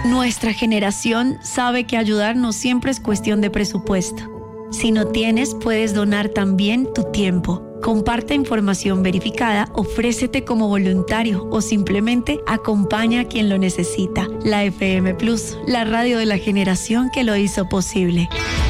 Nuestra generación sabe que ayudar no siempre es cuestión de presupuesto. Si no tienes, puedes donar también tu tiempo. Comparte información verificada, ofrécete como voluntario o simplemente acompaña a quien lo necesita. La FM Plus, la radio de la generación que lo hizo posible.